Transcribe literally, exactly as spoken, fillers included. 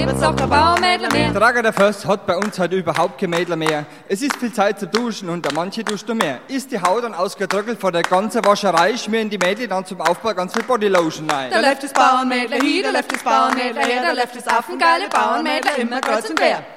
lieber sagt der Bauernmädler mehr. Trager der Först hat bei uns halt überhaupt kein Mädler mehr. Es ist viel Zeit zu duschen und der manche duscht nur mehr. Ist die Haut dann ausgetrocknet vor der ganzen Wascherei, schmieren die Mädchen dann zum Aufbau ganz viel Bodylotion rein. Da läuft das Bauernmädler hier, da läuft das Bauernmädler her, da läuft das affengeile Bauernmädler immer kreuz und quer.